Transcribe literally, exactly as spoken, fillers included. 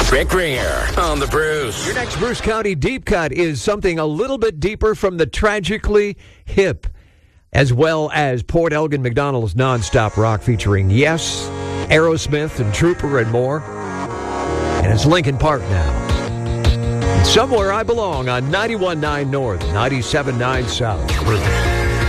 Rick Ringer on the Bruce. Your next Bruce County Deep Cut is something a little bit deeper from the tragically hip, as well as Port Elgin McDonald's nonstop rock featuring Yes, Aerosmith, and Trooper, and more. And it's Linkin Park now. And Somewhere I Belong on ninety-one point nine North, ninety-seven point nine South.